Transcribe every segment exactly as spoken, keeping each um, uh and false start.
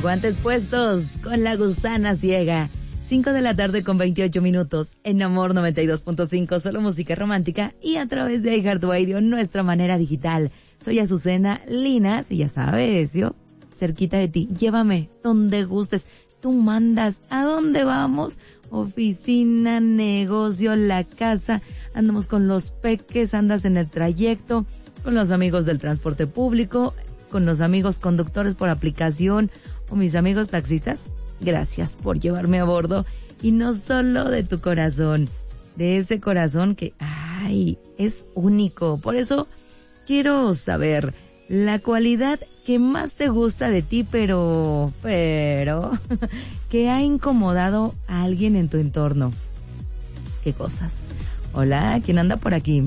Guantes puestos con la gusana ciega. cinco de la tarde con veintiocho minutos. En Amor noventa y dos punto cinco, solo música romántica. Y a través de iHeartRadio, nuestra manera digital. Soy Azucena Linas y ya sabes, yo cerquita de ti. Llévame donde gustes. Tú mandas. ¿A dónde vamos? Oficina, negocio, la casa. Andamos con los peques, andas en el trayecto, con los amigos del transporte público, con los amigos conductores por aplicación o mis amigos taxistas. Gracias por llevarme a bordo, y no solo de tu corazón, de ese corazón que, ay, es único. Por eso quiero saber la cualidad que más te gusta de ti, pero, pero, que ha incomodado a alguien en tu entorno. ¿Qué cosas? Hola, ¿quién anda por aquí?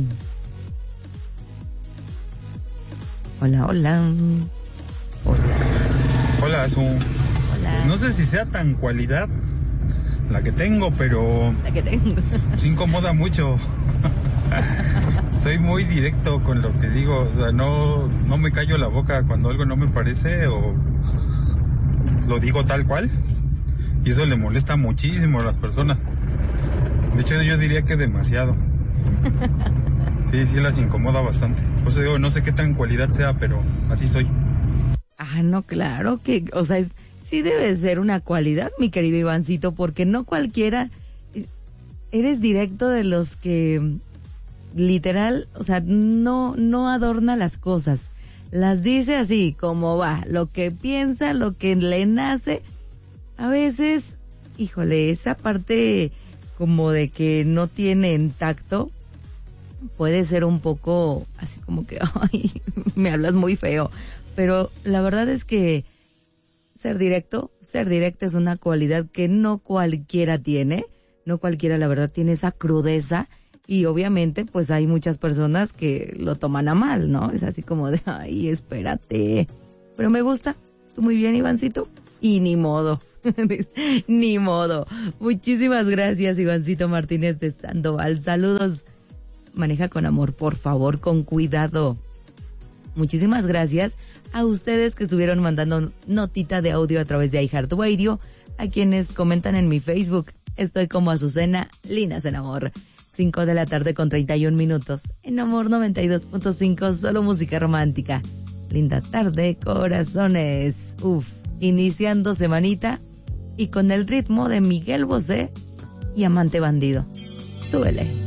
Hola, hola. Hola. Hola, Azu. Hola. No sé si sea tan cualidad la que tengo, pero... La que tengo. Se incomoda mucho. Soy muy directo con lo que digo. O sea, no, no me callo la boca cuando algo no me parece, o lo digo tal cual. Y eso le molesta muchísimo a las personas. De hecho, yo diría que demasiado. Sí, sí las incomoda bastante. Por eso digo, no sé qué tan cualidad sea, pero así soy. Ah, no, claro que, o sea, es, sí debe ser una cualidad, mi querido Ivancito, porque no cualquiera, eres directo de los que, literal, o sea, no, no adorna las cosas. Las dice así, como va, lo que piensa, lo que le nace. A veces, híjole, esa parte como de que no tienen tacto, puede ser un poco así como que, ay, me hablas muy feo. Pero la verdad es que ser directo, ser directa es una cualidad que no cualquiera tiene, no cualquiera la verdad tiene esa crudeza, y obviamente pues hay muchas personas que lo toman a mal, ¿no? Es así como de, ay, espérate. Pero me gusta, tú muy bien, Ivancito, y ni modo, ni modo. Muchísimas gracias, Ivancito Martínez de Sandoval. Saludos. Maneja con amor, por favor, con cuidado. Muchísimas gracias a ustedes que estuvieron mandando notita de audio a través de iHeartRadio, a quienes comentan en mi Facebook. Estoy como Azucena Linas en Amor. cinco de la tarde con treinta y un minutos. En Amor noventa y dos punto cinco, solo música romántica. Linda tarde, corazones. Uf, iniciando semanita y con el ritmo de Miguel Bosé y Amante Bandido. Súbele.